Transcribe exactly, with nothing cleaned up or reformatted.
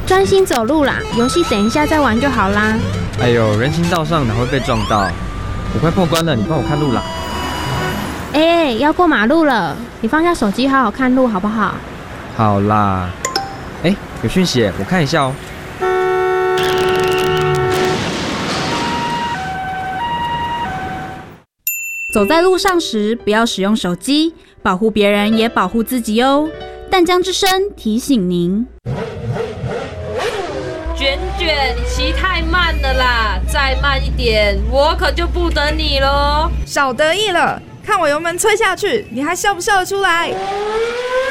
专心走路啦，游戏等一下再玩就好啦。 哎呦，人行道上哪会被撞到？我快破关了，你帮我看路啦。 哎、欸，要过马路了，你放下手机，好好看路好不好？ 好啦。哎、欸，有讯息，我看一下哦。 走在路上时，不要使用手机，保护别人也保护自己哦。淡江之声提醒您。 卷卷，你骑太慢了啦，再慢一点，我可就不等你咯。 少得意了，看我油门吹下去，你还笑不笑得出来？